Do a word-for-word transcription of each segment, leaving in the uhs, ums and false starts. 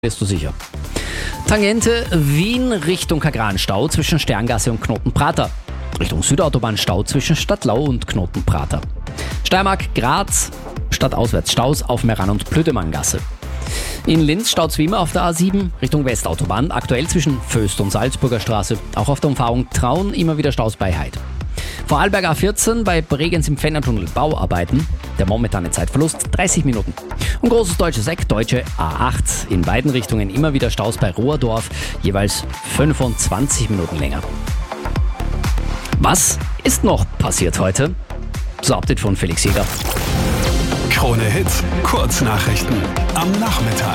Bist du sicher? Tangente Wien Richtung Kagranstau zwischen Sterngasse und Knotenprater. Richtung Südautobahn Stau zwischen Stadtlau und Knotenprater. Steiermark Graz stadtauswärts Staus auf Meran- und Plüdemanngasse. In Linz staut es wie immer auf der A sieben Richtung Westautobahn, aktuell zwischen Föst und Salzburger Straße. Auch auf der Umfahrung Traun immer wieder Staus bei Heid. Vorarlberg A vierzehn bei Bregenz im Fennertunnel Bauarbeiten. Der momentane Zeitverlust dreißig Minuten. Und großes deutsches Eck, deutsche A acht. In beiden Richtungen immer wieder Staus bei Rohrdorf, jeweils fünfundzwanzig Minuten länger. Was ist noch passiert heute? Das Update von Felix Jäger. Krone Hits, Kurznachrichten am Nachmittag.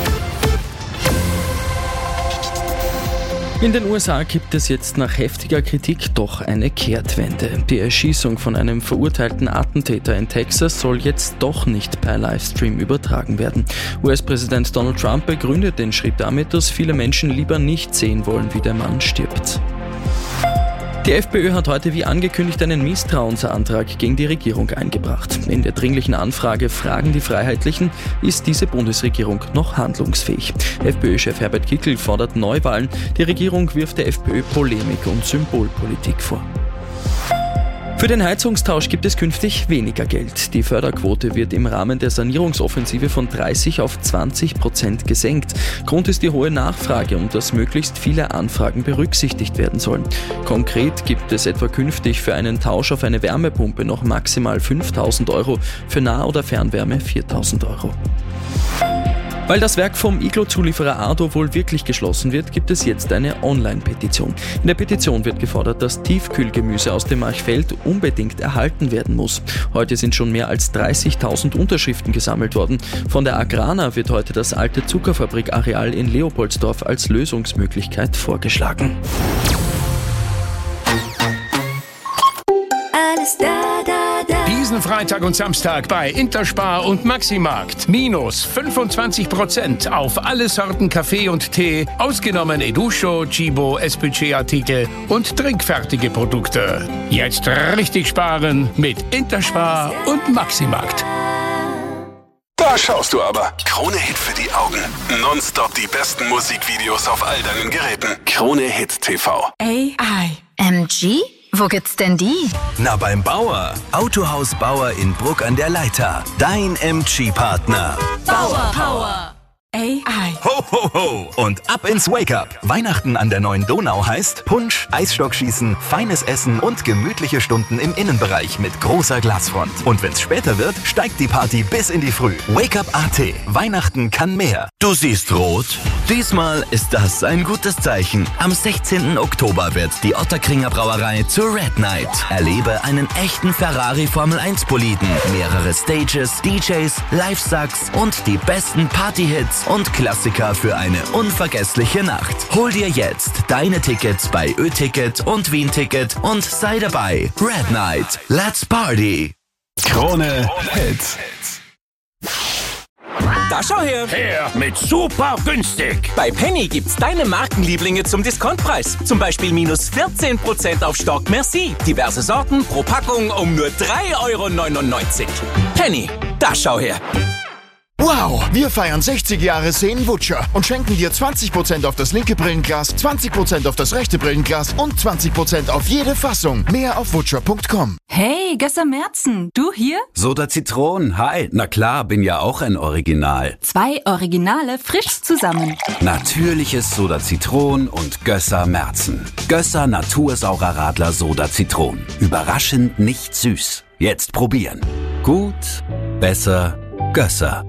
In den U S A gibt es jetzt nach heftiger Kritik doch eine Kehrtwende. Die Erschießung von einem verurteilten Attentäter in Texas soll jetzt doch nicht per Livestream übertragen werden. U S-Präsident Donald Trump begründet den Schritt damit, dass viele Menschen lieber nicht sehen wollen, wie der Mann stirbt. Die FPÖ hat heute wie angekündigt einen Misstrauensantrag gegen die Regierung eingebracht. In der dringlichen Anfrage fragen die Freiheitlichen, ist diese Bundesregierung noch handlungsfähig? FPÖ-Chef Herbert Kickl fordert Neuwahlen. Die Regierung wirft der FPÖ Polemik und Symbolpolitik vor. Für den Heizungstausch gibt es künftig weniger Geld. Die Förderquote wird im Rahmen der Sanierungsoffensive von dreißig auf zwanzig Prozent gesenkt. Grund ist die hohe Nachfrage und dass möglichst viele Anfragen berücksichtigt werden sollen. Konkret gibt es etwa künftig für einen Tausch auf eine Wärmepumpe noch maximal fünftausend Euro, für Nah- oder Fernwärme viertausend Euro. Weil das Werk vom Iglo-Zulieferer Ardo wohl wirklich geschlossen wird, gibt es jetzt eine Online-Petition. In der Petition wird gefordert, dass Tiefkühlgemüse aus dem Marchfeld unbedingt erhalten werden muss. Heute sind schon mehr als dreißigtausend Unterschriften gesammelt worden. Von der Agrana wird heute das alte Zuckerfabrikareal in Leopoldsdorf als Lösungsmöglichkeit vorgeschlagen. Alles da, da, da. Diesen Freitag und Samstag bei Interspar und Maximarkt. Minus fünfundzwanzig Prozent auf alle Sorten Kaffee und Tee, ausgenommen Educho, Chibo, S P C-Artikel und trinkfertige Produkte. Jetzt richtig sparen mit Interspar und Maximarkt. Da schaust du aber. Krone Hit für die Augen. Nonstop die besten Musikvideos auf all deinen Geräten. Krone Hit T V. A I. M G? Wo gibt's denn die? Na, beim Bauer. Autohaus Bauer in Bruck an der Leitha. Dein M G-Partner. Bauer Power. A I. Ho, ho, ho. Und ab ins Wake-up. Weihnachten an der neuen Donau heißt Punsch, Eisstockschießen, feines Essen und gemütliche Stunden im Innenbereich mit großer Glasfront. Und wenn's später wird, steigt die Party bis in die Früh. Wake-up A T. Weihnachten kann mehr. Du siehst rot? Diesmal ist das ein gutes Zeichen. Am sechzehnten Oktober wird die Ottakringer Brauerei zur Red Night. Erlebe einen echten Ferrari Formel eins Boliden, mehrere Stages, D Js, Live-Sucks und die besten Party-Hits und Klassiker für eine unvergessliche Nacht. Hol dir jetzt deine Tickets bei Ö-Ticket und Wien-Ticket und sei dabei. Red Night. Let's Party. Krone Hits. Da schau her! Her mit super günstig. Bei Penny gibt's deine Markenlieblinge zum Discountpreis. Zum Beispiel minus vierzehn Prozent auf Stock Merci. Diverse Sorten pro Packung um nur drei Euro neunundneunzig. Penny, da schau her! Wow, wir feiern sechzig Jahre Seen-Wutscher und schenken dir zwanzig Prozent auf das linke Brillenglas, zwanzig Prozent auf das rechte Brillenglas und zwanzig Prozent auf jede Fassung. Mehr auf wutscher punkt com. Hey, Gösser Merzen, du hier? Soda Zitron, hi. Na klar, bin ja auch ein Original. Zwei Originale frisch zusammen. Natürliches Soda Zitron und Gösser Merzen. Gösser Natursaurer Radler Soda Zitron. Überraschend nicht süß. Jetzt probieren. Gut, besser, Gösser.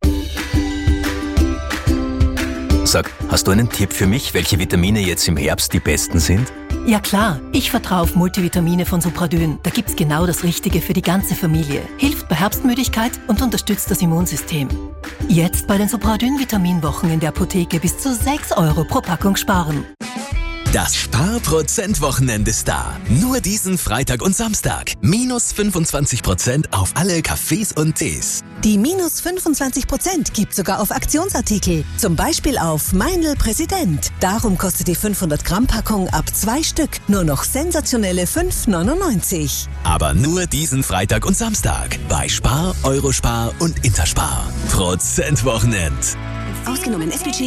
Sag, hast du einen Tipp für mich, welche Vitamine jetzt im Herbst die besten sind? Ja klar, ich vertraue auf Multivitamine von Supradyn. Da gibt's genau das Richtige für die ganze Familie. Hilft bei Herbstmüdigkeit und unterstützt das Immunsystem. Jetzt bei den Supradyn-Vitaminwochen in der Apotheke bis zu sechs Euro pro Packung sparen. Das Spar-Prozent-Wochenende ist da. Nur diesen Freitag und Samstag. Minus fünfundzwanzig Prozent auf alle Kaffees und Tees. Die minus fünfundzwanzig Prozent gibt sogar auf Aktionsartikel. Zum Beispiel auf Meinl Präsident. Darum kostet die fünfhundert Gramm Packung ab zwei Stück nur noch sensationelle fünf neunundneunzig. Aber nur diesen Freitag und Samstag bei Spar, Eurospar und Interspar. Prozent-Wochenend. Ausgenommen S P C